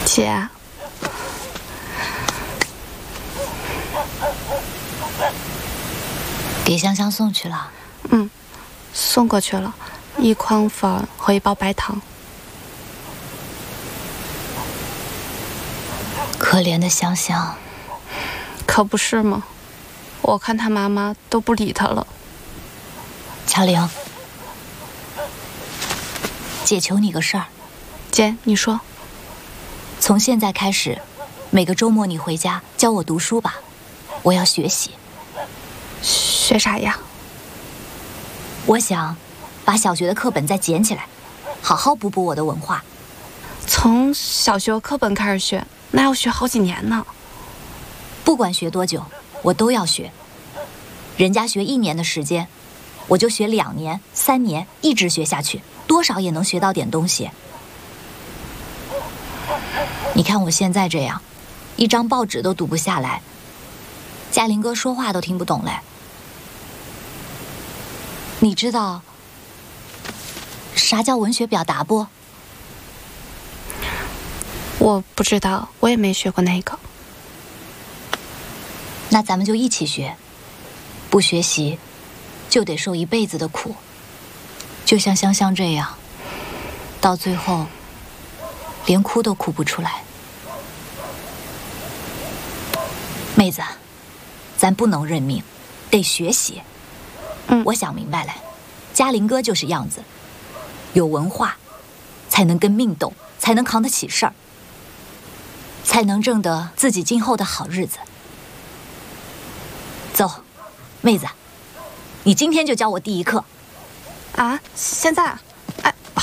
姐， 给香香送去了。 送过去了，1筐粉和1包白糖。 可怜的香香， 可不是吗？我看他妈妈都不理他了。 乔玲，姐求你个事儿。 姐，你说。 从现在开始，每个周末你回家教我读书吧，我要学习。 学啥呀？ 我想把小学的课本再捡起来，好好补补我的文化。 从小学课本开始学，那要学好几年呢。 不管学多久，我都要学。人家学1年的时间，我就学2年、3年，一直学下去，多少也能学到点东西。你看我现在这样，一张报纸都读不下来，嘉林哥说话都听不懂嘞。你知道啥叫文学表达不？ 我不知道，我也没学过那个。 那咱们就一起学，不学习就得受一辈子的苦，就像香香这样，到最后连哭都哭不出来。妹子，咱不能认命，得学习。我想明白了，嘉林哥就是样子，有文化才能跟命斗，才能扛得起事儿，才能挣得自己今后的好日子。走，妹子，你今天就教我第1课。 啊，现在啊？